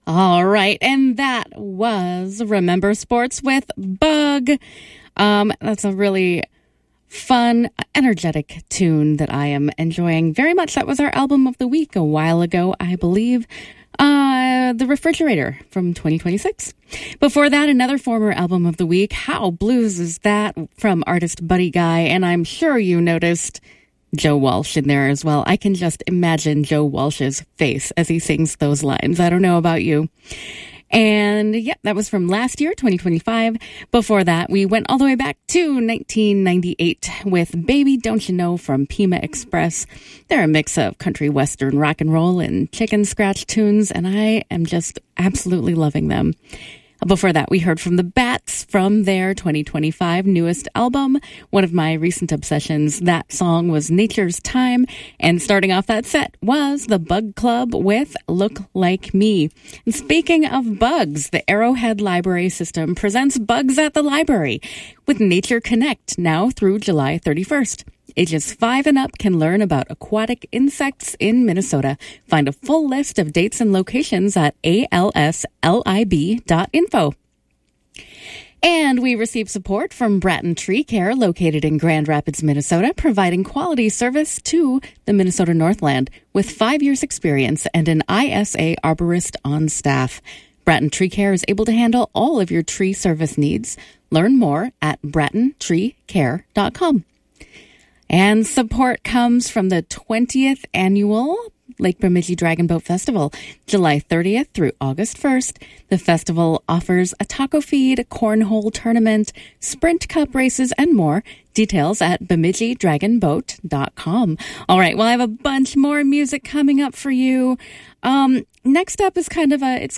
All right, and that was Remember Sports with Bug. That's a really fun, energetic tune that I am enjoying very much. That was our album of the week a while ago, I believe. The Refrigerator from 2026. Before that, another former album of the week, How Blues Is That, from artist Buddy Guy, and I'm sure you noticed Joe Walsh in there as well. I can just imagine Joe Walsh's face as he sings those lines. I don't know about you. And yep, that was from last year, 2025. Before that, we went all the way back to 1998 with Baby Don't You Know from Pima Express. They're a mix of country western rock and roll and chicken scratch tunes, and I am just absolutely loving them. Before that, we heard from the Bats from their 2025 newest album. One of my recent obsessions, that song was Nature's Time. And starting off that set was the Bug Club with Look Like Me. And speaking of bugs, the Arrowhead Library System presents Bugs at the Library with Nature Connect now through July 31st. Ages 5 and up can learn about aquatic insects in Minnesota. Find a full list of dates and locations at alslib.info. And we receive support from Bratton Tree Care, located in Grand Rapids, Minnesota, providing quality service to the Minnesota Northland with 5 years experience and an ISA arborist on staff. Bratton Tree Care is able to handle all of your tree service needs. Learn more at brattontreecare.com. And support comes from the 20th annual Lake Bemidji Dragon Boat Festival, July 30th through August 1st. The festival offers a taco feed, cornhole tournament, sprint cup races, and more. Details at bemidjidragonboat.com. All right, well, I have a bunch more music coming up for you. Next up is kind of a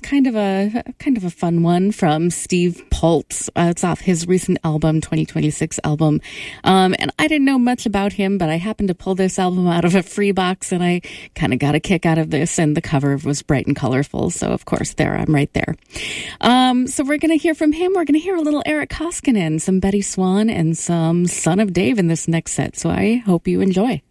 fun one from Steve Poltz. It's off his recent album, 2026 album. And I didn't know much about him, but I happened to pull this album out of a free box, and I kind of got a kick out of this, and the cover was bright and colorful. So, of course, I'm right there. So we're going to hear from him. We're going to hear a little Eric Koskinen, some Betty Swan, and some Son of Dave in this next set. So I hope you enjoy.